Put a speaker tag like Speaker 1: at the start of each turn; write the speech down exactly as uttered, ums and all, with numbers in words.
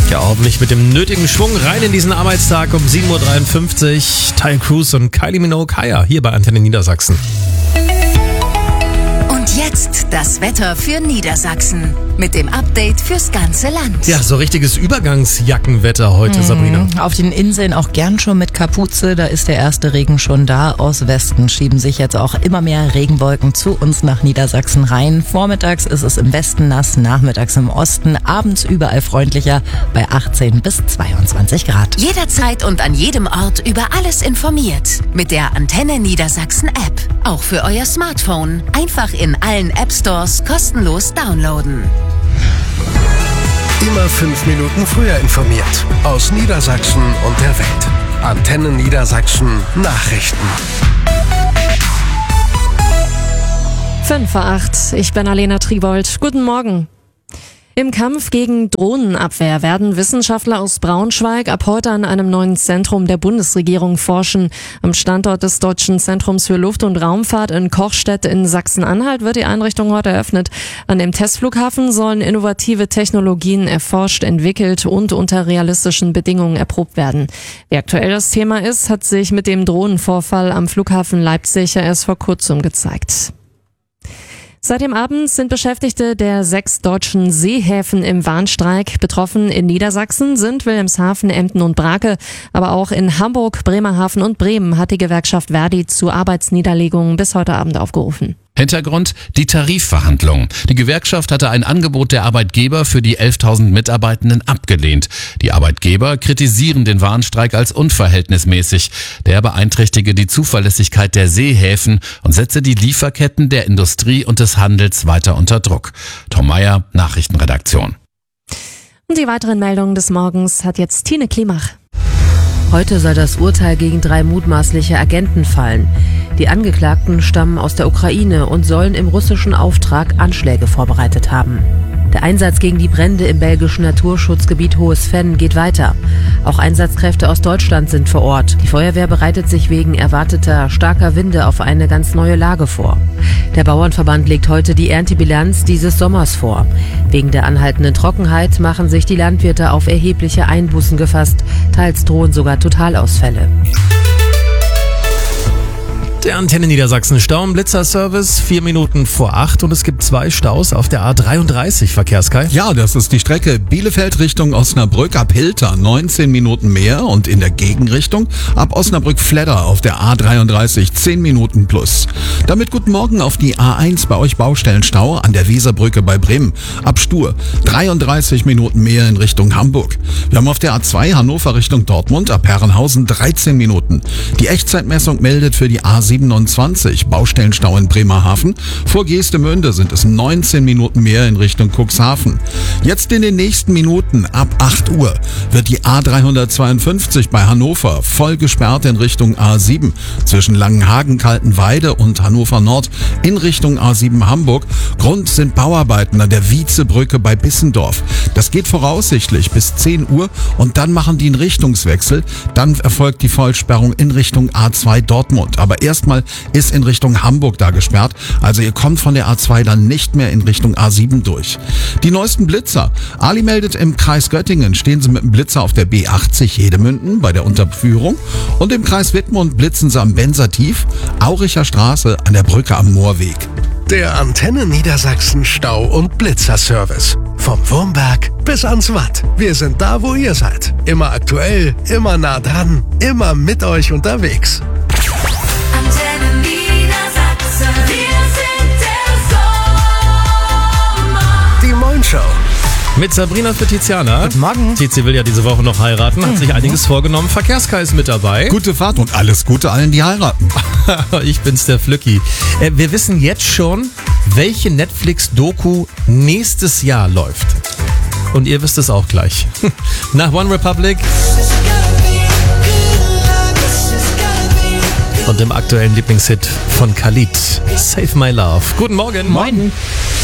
Speaker 1: Ja, ordentlich mit dem nötigen Schwung rein in diesen Arbeitstag um sieben Uhr dreiundfünfzig. Ty Cruz und Kylie Minogue Kaya hier bei Antenne Niedersachsen.
Speaker 2: Und jetzt das Wetter für Niedersachsen mit dem Update fürs ganze Land.
Speaker 1: Ja, so richtiges Übergangsjackenwetter heute,
Speaker 3: Mhm.
Speaker 1: Sabrina.
Speaker 3: Auf den Inseln auch gern schon mit Kapuze, da ist der erste Regen schon da. Aus Westen schieben sich jetzt auch immer mehr Regenwolken zu uns nach Niedersachsen rein. Vormittags ist es im Westen nass, nachmittags im Osten, abends überall freundlicher bei achtzehn bis zweiundzwanzig Grad.
Speaker 2: Jederzeit und an jedem Ort über alles informiert. Mit der Antenne Niedersachsen App. Auch für euer Smartphone. Einfach in allen App Stores kostenlos downloaden.
Speaker 4: Immer fünf Minuten früher informiert. Aus Niedersachsen und der Welt. Antenne Niedersachsen Nachrichten.
Speaker 5: fünf vor acht. Ich bin Alena Tribold. Guten Morgen. Im Kampf gegen Drohnenabwehr werden Wissenschaftler aus Braunschweig ab heute an einem neuen Zentrum der Bundesregierung forschen. Am Standort des Deutschen Zentrums für Luft- und Raumfahrt in Kochstedt in Sachsen-Anhalt wird die Einrichtung heute eröffnet. An dem Testflughafen sollen innovative Technologien erforscht, entwickelt und unter realistischen Bedingungen erprobt werden. Wie aktuell das Thema ist, hat sich mit dem Drohnenvorfall am Flughafen Leipzig ja erst vor kurzem gezeigt. Seit dem Abend sind Beschäftigte der sechs deutschen Seehäfen im Warnstreik. Betroffen in Niedersachsen sind Wilhelmshaven, Emden und Brake. Aber auch in Hamburg, Bremerhaven und Bremen hat die Gewerkschaft Verdi zu Arbeitsniederlegungen bis heute Abend aufgerufen.
Speaker 6: Hintergrund: die Tarifverhandlungen. Die Gewerkschaft hatte ein Angebot der Arbeitgeber für die elftausend Mitarbeitenden abgelehnt. Die Arbeitgeber kritisieren den Warnstreik als unverhältnismäßig. Der beeinträchtige die Zuverlässigkeit der Seehäfen und setze die Lieferketten der Industrie und des Handels weiter unter Druck. Tom Meyer, Nachrichtenredaktion.
Speaker 5: Und die weiteren Meldungen des Morgens hat jetzt Tine Klimach.
Speaker 7: Heute soll das Urteil gegen drei mutmaßliche Agenten fallen. Die Angeklagten stammen aus der Ukraine und sollen im russischen Auftrag Anschläge vorbereitet haben. Der Einsatz gegen die Brände im belgischen Naturschutzgebiet Hohes Venn geht weiter. Auch Einsatzkräfte aus Deutschland sind vor Ort. Die Feuerwehr bereitet sich wegen erwarteter starker Winde auf eine ganz neue Lage vor. Der Bauernverband legt heute die Erntebilanz dieses Sommers vor. Wegen der anhaltenden Trockenheit machen sich die Landwirte auf erhebliche Einbußen gefasst. Teils drohen sogar Totalausfälle.
Speaker 1: Der Antenne Niedersachsen Stau- und Blitzerservice, vier Minuten vor acht und es gibt zwei Staus auf der A dreiunddreißig, Verkehrskai.
Speaker 8: Ja, das ist die Strecke Bielefeld Richtung Osnabrück ab Hilter, neunzehn Minuten mehr, und in der Gegenrichtung ab Osnabrück-Fledder auf der A dreiunddreißig, zehn Minuten plus. Damit guten Morgen auf die A eins, bei euch Baustellenstau an der Weserbrücke bei Bremen. Ab Stur, dreiunddreißig Minuten mehr in Richtung Hamburg. Wir haben auf der A zwei Hannover Richtung Dortmund ab Herrenhausen dreizehn Minuten. Die Echtzeitmessung meldet für die A siebenundzwanzig, Baustellenstau in Bremerhaven. Vor Geestemünde sind es neunzehn Minuten mehr in Richtung Cuxhaven. Jetzt in den nächsten Minuten ab acht Uhr wird die A dreihundertzweiundfünfzig bei Hannover voll gesperrt in Richtung A sieben zwischen Langenhagen, Kaltenweide und Hannover Nord in Richtung A sieben Hamburg. Grund sind Bauarbeiten an der Wietzebrücke bei Bissendorf. Das geht voraussichtlich bis zehn Uhr und dann machen die einen Richtungswechsel. Dann erfolgt die Vollsperrung in Richtung A zwei Dortmund. Aber erstmal ist in Richtung Hamburg da gesperrt. Also ihr kommt von der A zwei dann nicht mehr in Richtung A sieben durch. Die neuesten Blitzer. Ali meldet, im Kreis Göttingen stehen sie mit dem Blitzer auf der B achtzig Hedemünden bei der Unterführung. Und im Kreis Wittmund blitzen sie am Bensertief, Auricher Straße an der Brücke am Moorweg.
Speaker 4: Der Antenne Niedersachsen Stau- und Blitzerservice. Vom Wurmberg bis ans Watt. Wir sind da, wo ihr seid. Immer aktuell, immer nah dran, immer mit euch unterwegs.
Speaker 2: Antenne Niedersachsen. Wir sind der Sommer.
Speaker 4: Die Moin Show.
Speaker 1: Mit Sabrina für Tiziana.
Speaker 3: Guten Morgen.
Speaker 1: Tizi will ja diese Woche noch heiraten, hat sich einiges vorgenommen. Verkehrskai ist mit dabei.
Speaker 8: Gute Fahrt und alles Gute allen, die heiraten.
Speaker 1: Ich bin's, der Flücki. Äh, wir wissen jetzt schon, welche Netflix-Doku nächstes Jahr läuft. Und ihr wisst es auch gleich. Nach One Republic und dem aktuellen Lieblingshit von Khalid, Save My Love. Guten Morgen.
Speaker 3: Moin.